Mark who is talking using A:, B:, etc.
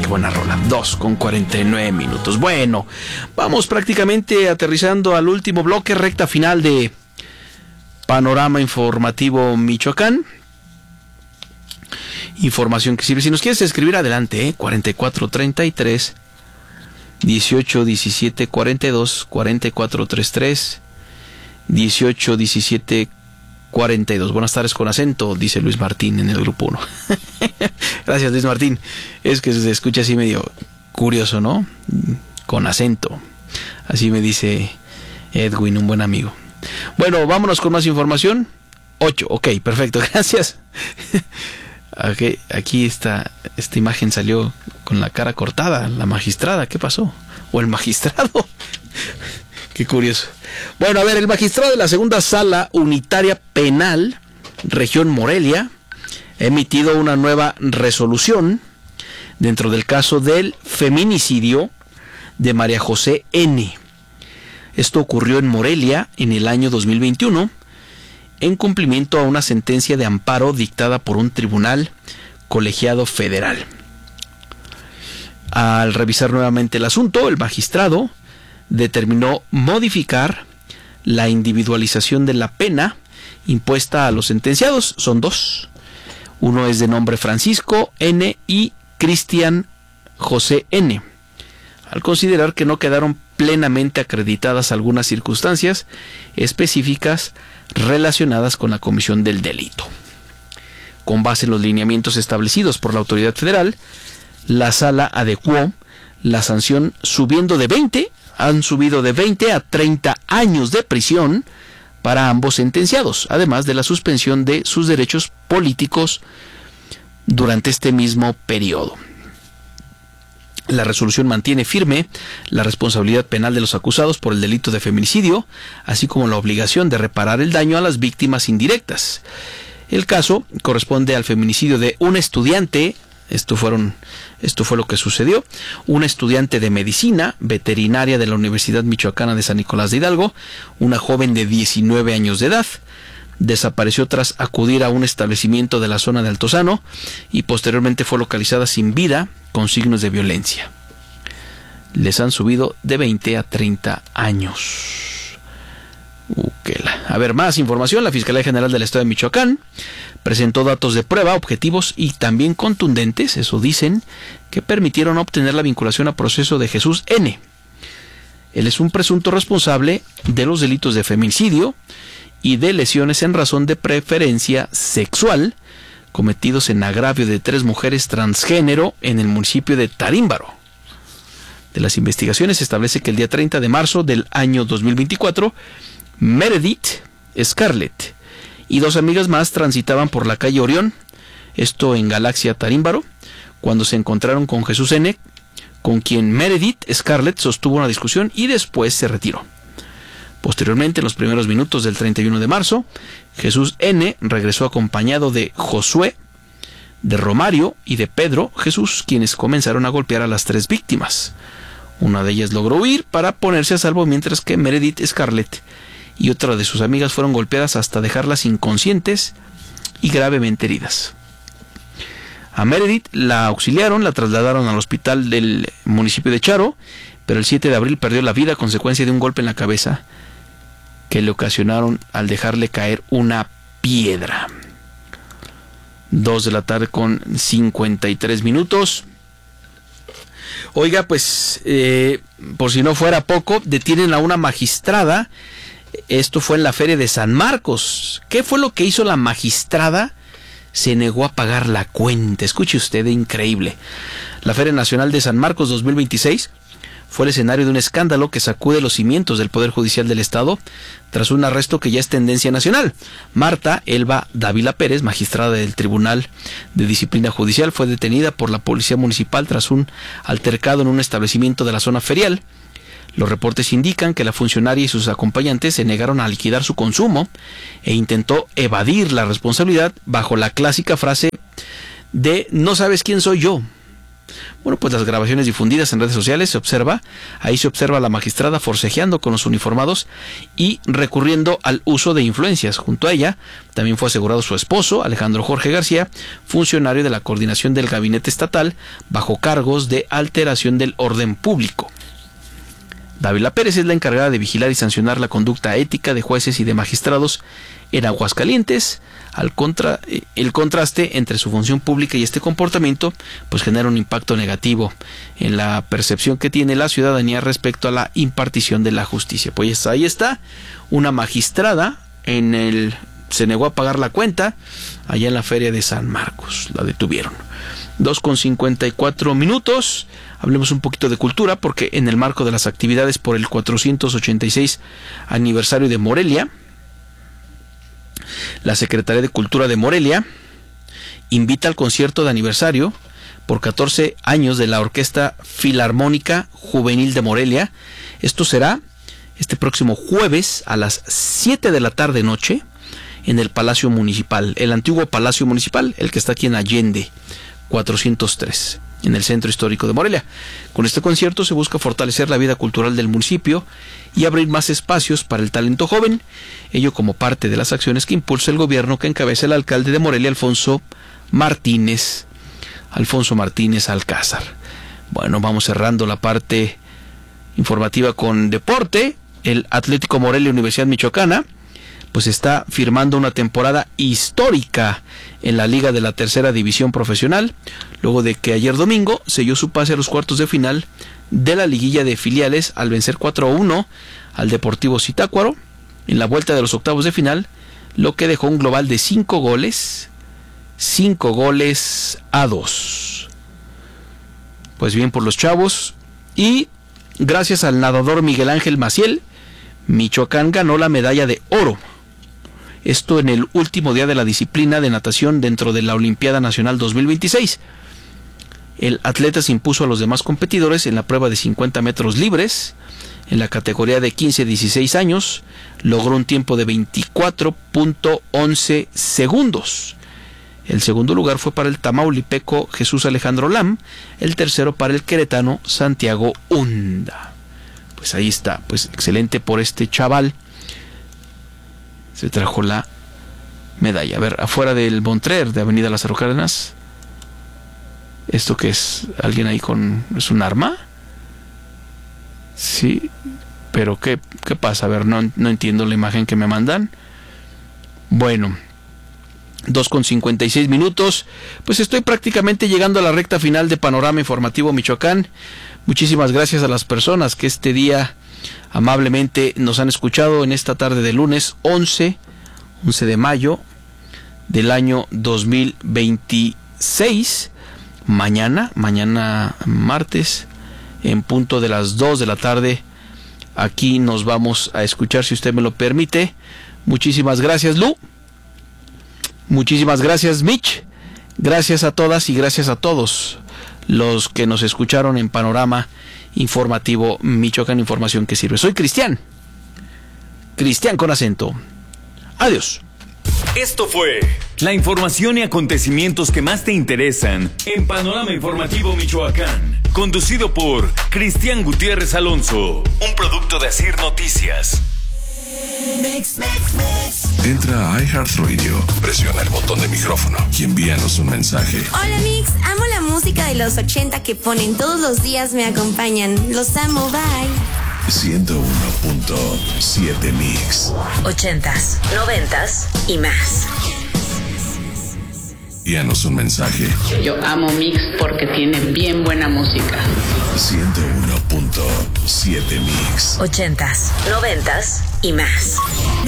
A: buena rola. 2:49. Bueno, vamos prácticamente aterrizando al último bloque, recta final de Panorama Informativo Michoacán. Información que sirve. Si nos quieres escribir, adelante, 4433 1817 42 4433 1817 42. Buenas tardes con acento, dice Luis Martín en el grupo 1. Gracias, Luis Martín. Es que se escucha así medio curioso, ¿no? Con acento. Así me dice Edwin, un buen amigo. Bueno, vámonos con más información. 8, ok, perfecto, gracias. Aquí esta imagen salió con la cara cortada. La magistrada, ¿qué pasó? ¿O el magistrado? Qué curioso. Bueno, a ver, el magistrado de la Segunda Sala Unitaria Penal, Región Morelia, ha emitido una nueva resolución dentro del caso del feminicidio de María José N. Esto ocurrió en Morelia en el año 2021, en cumplimiento a una sentencia de amparo dictada por un tribunal colegiado federal. Al revisar nuevamente el asunto, el magistrado determinó modificar la individualización de la pena impuesta a los sentenciados. Son dos. Uno es de nombre Francisco N. y Cristian José N., al considerar que no quedaron plenamente acreditadas algunas circunstancias específicas relacionadas con la comisión del delito. Con base en los lineamientos establecidos por la autoridad federal, la sala adecuó la sanción han subido de 20 a 30 años de prisión para ambos sentenciados, además de la suspensión de sus derechos políticos durante este mismo periodo. La resolución mantiene firme la responsabilidad penal de los acusados por el delito de feminicidio, así como la obligación de reparar el daño a las víctimas indirectas. El caso corresponde al feminicidio de un estudiante. Esto fue lo que sucedió. Una estudiante de medicina veterinaria de la Universidad Michoacana de San Nicolás de Hidalgo, una joven de 19 años de edad, desapareció tras acudir a un establecimiento de la zona de Altozano y posteriormente fue localizada sin vida con signos de violencia. Les han subido de 20 a 30 años. A ver, más información. La Fiscalía General del Estado de Michoacán presentó datos de prueba objetivos y también contundentes, eso dicen, que permitieron obtener la vinculación a proceso de Jesús N. Él es un presunto responsable de los delitos de feminicidio y de lesiones en razón de preferencia sexual cometidos en agravio de 3 mujeres transgénero en el municipio de Tarímbaro. De las investigaciones se establece que el día 30 de marzo del año 2024, Meredith Scarlett y 2 amigas más transitaban por la calle Orión, esto en Galaxia Tarímbaro, cuando se encontraron con Jesús N., con quien Meredith Scarlett sostuvo una discusión y después se retiró. Posteriormente, en los primeros minutos del 31 de marzo, Jesús N. regresó acompañado de Josué, de Romario y de Pedro Jesús, quienes comenzaron a golpear a las 3 víctimas. Una de ellas logró huir para ponerse a salvo, mientras que Meredith Scarlett y otra de sus amigas fueron golpeadas hasta dejarlas inconscientes y gravemente heridas. A Meredith la auxiliaron, la trasladaron al hospital del municipio de Charo, pero el 7 de abril perdió la vida a consecuencia de un golpe en la cabeza que le ocasionaron al dejarle caer una piedra. 2 de la tarde con 53 minutos. Oiga, pues, por si no fuera poco, detienen a una magistrada. Esto fue en la Feria de San Marcos. ¿Qué fue lo que hizo la magistrada? Se negó a pagar la cuenta. Escuche usted, increíble. La Feria Nacional de San Marcos 2026 fue el escenario de un escándalo que sacude los cimientos del Poder Judicial del Estado tras un arresto que ya es tendencia nacional. Marta Elba Dávila Pérez, magistrada del Tribunal de Disciplina Judicial, fue detenida por la Policía Municipal tras un altercado en un establecimiento de la zona ferial. Los reportes indican que la funcionaria y sus acompañantes se negaron a liquidar su consumo e intentó evadir la responsabilidad bajo la clásica frase de "no sabes quién soy yo". Bueno, pues las grabaciones difundidas en redes sociales se observa a la magistrada forcejeando con los uniformados y recurriendo al uso de influencias. Junto a ella también fue asegurado su esposo, Alejandro Jorge García, funcionario de la coordinación del gabinete estatal, bajo cargos de alteración del orden público. Dávila Pérez es la encargada de vigilar y sancionar la conducta ética de jueces y de magistrados en Aguascalientes. El contraste entre su función pública y este comportamiento pues genera un impacto negativo en la percepción que tiene la ciudadanía respecto a la impartición de la justicia. Pues ahí está, una magistrada se negó a pagar la cuenta allá en la feria de San Marcos, la detuvieron. 2:54. Hablemos un poquito de cultura, porque en el marco de las actividades por el 486 aniversario de Morelia, la Secretaría de Cultura de Morelia invita al concierto de aniversario por 14 años de la Orquesta Filarmónica Juvenil de Morelia. Esto será este próximo jueves a las 7 de la tarde noche en el Palacio Municipal, el antiguo Palacio Municipal, el que está aquí en Allende 403, en el centro histórico de Morelia. Con este concierto se busca fortalecer la vida cultural del municipio y abrir más espacios para el talento joven, ello como parte de las acciones que impulsa el gobierno que encabeza el alcalde de Morelia, Alfonso Martínez Alcázar. Bueno, vamos cerrando la parte informativa con deporte. El Atlético Morelia Universidad Michoacana pues está firmando una temporada histórica en la Liga de la Tercera División Profesional, luego de que ayer domingo selló su pase a los cuartos de final de la liguilla de filiales al vencer 4-1 al Deportivo Zitácuaro en la vuelta de los octavos de final, lo que dejó un global de 5 goles a 2. Pues bien por los chavos, y gracias al nadador Miguel Ángel Maciel, Michoacán ganó la medalla de oro. Esto en el último día de la disciplina de natación dentro de la Olimpiada Nacional 2026. El atleta se impuso a los demás competidores en la prueba de 50 metros libres. En la categoría de 15-16 años, logró un tiempo de 24.11 segundos. El segundo lugar fue para el tamaulipeco Jesús Alejandro Lam, el tercero para el queretano Santiago Hunda. Pues ahí está, pues excelente por este chaval. Se trajo la medalla. A ver, afuera del Montrer de Avenida Lázaro Cárdenas. ¿Esto qué es? ¿Alguien ahí con... ¿Es un arma? Sí, pero ¿qué pasa? A ver, no entiendo la imagen que me mandan. Bueno, 2:56. Pues estoy prácticamente llegando a la recta final de Panorama Informativo Michoacán. Muchísimas gracias a las personas que este día amablemente nos han escuchado en esta tarde de lunes 11 de mayo del año 2026. Mañana martes, en punto de las 2 de la tarde, aquí nos vamos a escuchar, si usted me lo permite. Muchísimas gracias, Lu. Muchísimas gracias, Mitch. Gracias a todas y gracias a todos los que nos escucharon en Panorama Informativo Michoacán, información que sirve. Soy Cristian con acento. Adiós.
B: Esto fue la información y acontecimientos que más te interesan en Panorama Informativo Michoacán, conducido por Cristian Gutiérrez Alonso, un producto de Asir Noticias.
C: Entra a iHeartRadio, presiona el botón de micrófono y envíanos un mensaje.
D: Hola Mix, amo la música de los 80 que ponen todos los días, me acompañan. Los amo, bye.
C: 101.7 Mix.
E: 80s, 90s y más.
C: Envíanos un mensaje.
F: Yo amo Mix porque tiene bien buena música.
C: 101.7 Mix.
E: 80s, 90s y más.